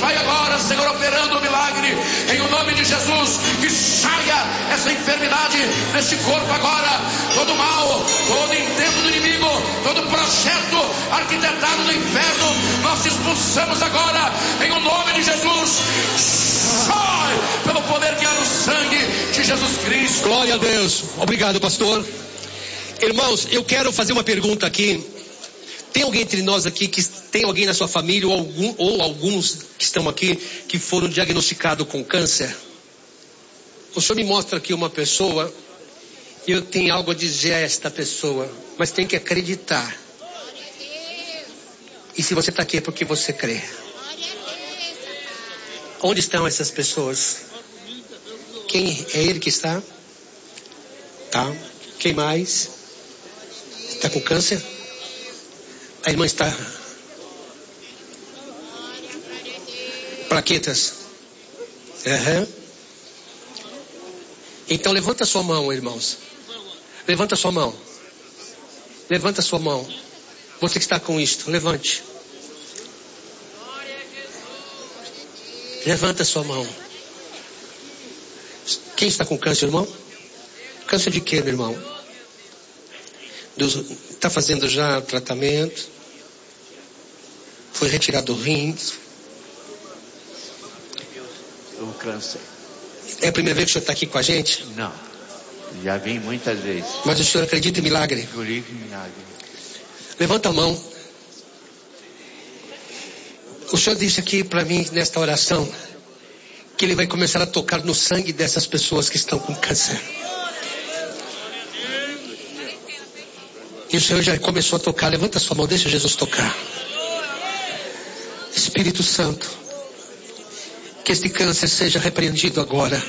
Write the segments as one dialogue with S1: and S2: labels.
S1: vai agora, Senhor, operando o milagre, em o nome de Jesus, que saia essa enfermidade desse corpo agora, todo mal, todo intento do inimigo, todo projeto arquitetado do inferno, nós expulsamos agora, em o nome de Jesus. Sai pelo poder que há no sangue de Jesus Cristo.
S2: Glória a Deus. Obrigado, pastor. Irmãos, eu quero fazer uma pergunta aqui. Tem alguém entre nós aqui que tem alguém na sua família ou alguns que estão aqui que foram diagnosticados com câncer? O senhor me mostra aqui uma pessoa e eu tenho algo a dizer a esta pessoa, mas tem que acreditar. E se você está aqui é porque você crê. Onde estão essas pessoas? Quem é ele que está? Tá. Quem mais? Está com câncer? A irmã está... Plaquetas. Uhum. Então levanta sua mão, irmãos. Levanta sua mão. Levanta sua mão. Você que está com isto, levante. Levanta sua mão. Quem está com câncer, irmão? Câncer de quê, meu irmão? Está fazendo já tratamento? Foi retirado do rins?
S3: O câncer.
S2: É a primeira vez que o senhor está aqui com a gente?
S3: Não. Já vim muitas vezes.
S2: Mas o senhor acredita em milagre?
S3: Acredito em milagre.
S2: Levanta a mão. O senhor disse aqui para mim nesta oração que ele vai começar a tocar no sangue dessas pessoas que estão com câncer. E o Senhor já começou a tocar. Levanta sua mão, deixa Jesus tocar. Espírito Santo, que este câncer seja repreendido agora.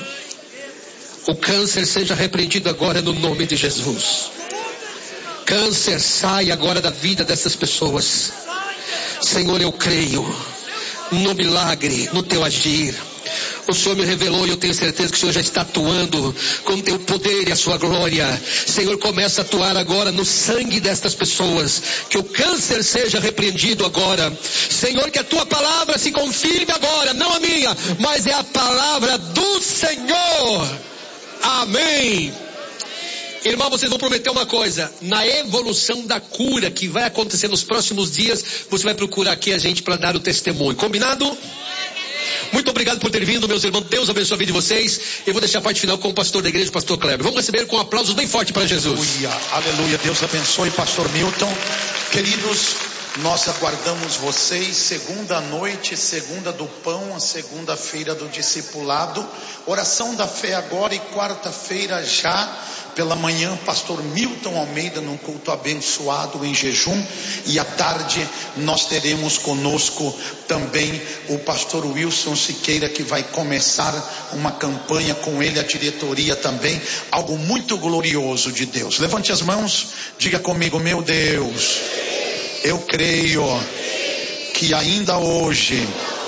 S2: O câncer seja repreendido agora no nome de Jesus. Câncer, sai agora da vida dessas pessoas. Senhor, eu creio no milagre, no teu agir. O Senhor me revelou e eu tenho certeza que o Senhor já está atuando com o teu poder e a sua glória. Senhor, começa a atuar agora no sangue destas pessoas. Que o câncer seja repreendido agora. Senhor, que a tua palavra se confirme agora. Não a minha, mas é a palavra do Senhor. Amém. Irmão, vocês vão prometer uma coisa. Na evolução da cura que vai acontecer nos próximos dias, você vai procurar aqui a gente para dar o testemunho. Combinado? Muito obrigado por ter vindo, meus irmãos. Deus abençoe a vida de vocês. Eu vou deixar a parte final com o pastor da igreja, o pastor Kleber. Vamos receber com aplausos bem forte para Jesus.
S4: Aleluia, aleluia. Deus abençoe, pastor Milton. Queridos, nós aguardamos vocês segunda noite, segunda do pão, a segunda-feira do discipulado, oração da fé agora, e quarta-feira já pela manhã, pastor Milton Almeida num culto abençoado em jejum, e à tarde nós teremos conosco também o pastor Wilson Siqueira, que vai começar uma campanha com ele, a diretoria também, algo muito glorioso de Deus. Levante as mãos, diga comigo: meu Deus, eu creio que ainda hoje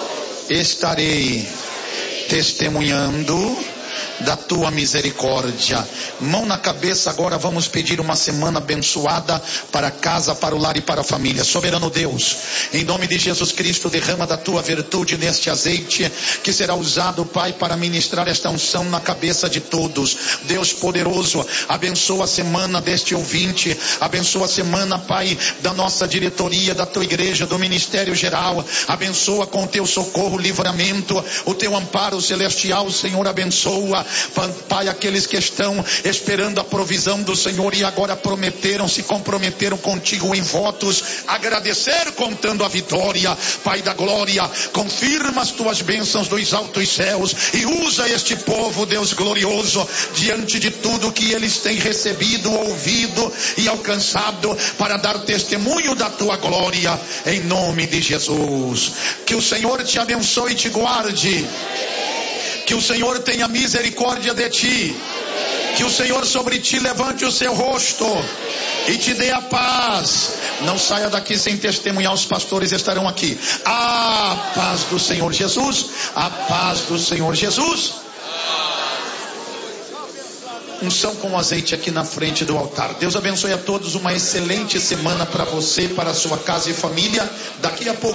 S4: estarei testemunhando da tua misericórdia. Mão na cabeça, agora vamos pedir uma semana abençoada para a casa, para o lar e para a família. Soberano Deus, em nome de Jesus Cristo, derrama da tua virtude neste azeite que será usado, Pai, para ministrar esta unção na cabeça de todos. Deus poderoso, abençoa a semana deste ouvinte, abençoa a semana, Pai, da nossa diretoria, da tua igreja, do ministério geral. Abençoa com o teu socorro, livramento, o teu amparo celestial. Senhor, abençoa, Pai, aqueles que estão esperando a provisão do Senhor e agora se comprometeram contigo em votos, agradecer contando a vitória. Pai da glória, confirma as tuas bênçãos dos altos céus e usa este povo, Deus glorioso, diante de tudo que eles têm recebido, ouvido e alcançado, para dar testemunho da tua glória, em nome de Jesus. Que o Senhor te abençoe e te guarde. Que o Senhor tenha misericórdia de ti. Que o Senhor sobre ti levante o seu rosto e te dê a paz. Não saia daqui sem testemunhar, os pastores estarão aqui. A paz do Senhor Jesus. A paz do Senhor Jesus. Unção com azeite aqui na frente do altar. Deus abençoe a todos. Uma excelente semana para você, para a sua casa e família. Daqui a pouco